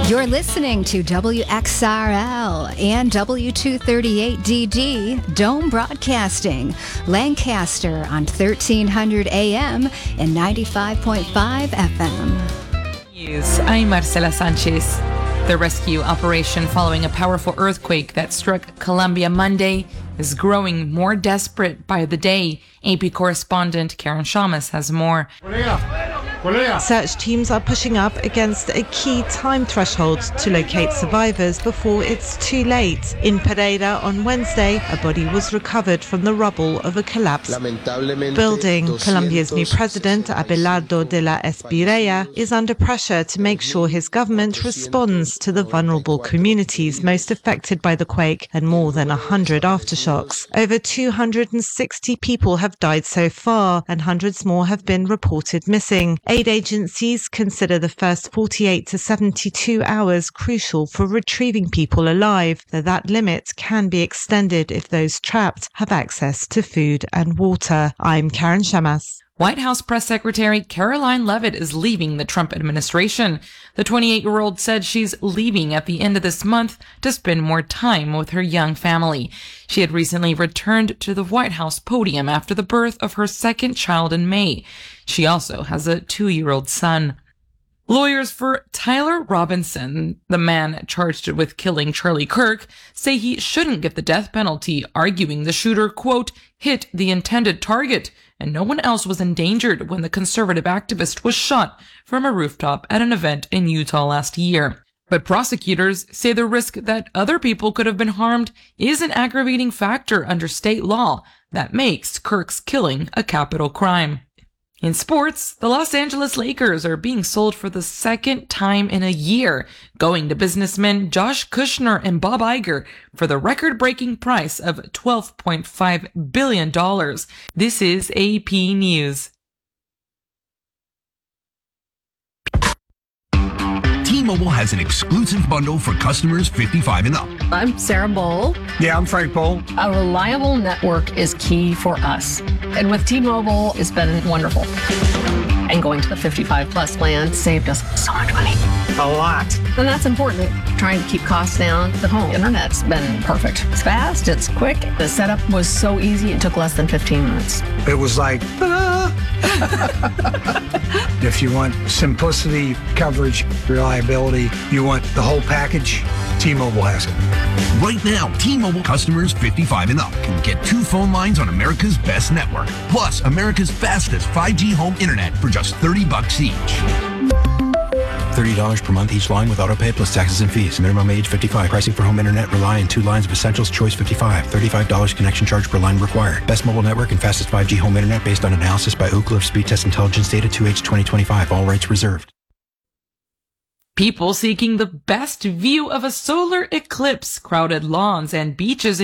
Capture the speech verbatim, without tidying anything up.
You're listening to W X R L and W two thirty-eight D D, Dome Broadcasting, Lancaster on thirteen hundred A M and ninety-five point five F M. News. I'm Marcela Sanchez. The rescue operation following a powerful earthquake that struck Colombia Monday is growing more desperate by the day. A P correspondent Karen Shamas has more. Search teams are pushing up against a key time threshold to locate survivors before it's too late. In Pereira on Wednesday, a body was recovered from the rubble of a collapsed building. Colombia's new president, Abelardo de la Espriella, is under pressure to make sure his government responds to the vulnerable communities most affected by the quake and more than one hundred aftershocks. Over two hundred sixty people have died so far and hundreds more have been reported missing. Aid agencies consider the first forty-eight to seventy-two hours crucial for retrieving people alive, though that limit can be extended if those trapped have access to food and water. I'm Karen Shamas. White House Press Secretary Caroline Leavitt is leaving the Trump administration. The twenty-eight-year-old said she's leaving at the end of this month to spend more time with her young family. She had recently returned to the White House podium after the birth of her second child in May. She also has a two-year-old son. Lawyers for Tyler Robinson, the man charged with killing Charlie Kirk, say he shouldn't get the death penalty, arguing the shooter, quote, hit the intended target, and no one else was endangered when the conservative activist was shot from a rooftop at an event in Utah last year. But prosecutors say the risk that other people could have been harmed is an aggravating factor under state law that makes Kirk's killing a capital crime. In sports, the Los Angeles Lakers are being sold for the second time in a year, going to businessmen Josh Kushner and Bob Iger for the record-breaking price of twelve point five billion dollars. This is A P News. T-Mobile has an exclusive bundle for customers fifty-five and up. I'm Sarah Bowl. Yeah, I'm Frank Bowl. A reliable network is key for us. And with T-Mobile, it's been wonderful. And going to the fifty-five plus plan saved us so much money. A lot. And that's important. Trying to keep costs down. The home internet's been perfect. It's fast, it's quick. The setup was so easy, it took less than fifteen minutes. It was like, ah. If you want simplicity, coverage, reliability, you want the whole package, T-Mobile has it. Right now, T-Mobile customers fifty-five and up can get two phone lines on America's best network, plus America's fastest five G home internet for just thirty bucks each. thirty dollars per month each line with autopay plus taxes and fees. Minimum age fifty-five. Pricing for home internet rely on two lines of Essentials Choice fifty-five. thirty-five dollars connection charge per line required. Best mobile network and fastest five G home internet based on analysis by Ookla of Speed Test Intelligence data two H twenty twenty-five. All rights reserved. People seeking the best view of a solar eclipse, crowded lawns and beaches